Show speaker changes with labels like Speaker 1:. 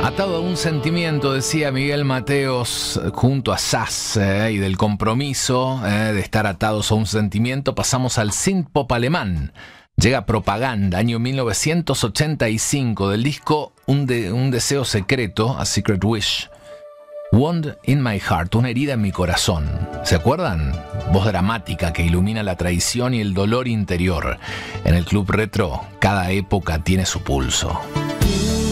Speaker 1: Atado a un sentimiento, decía Miguel Mateos, junto a Sass, y del compromiso de estar atados a un sentimiento, pasamos al synth-pop alemán. Llega Propaganda, año 1985, del disco Un deseo secreto, A Secret Wish. Wound in my heart, una herida en mi corazón. ¿Se acuerdan? Voz dramática que ilumina la traición y el dolor interior. En el Club Retro, cada época tiene su pulso.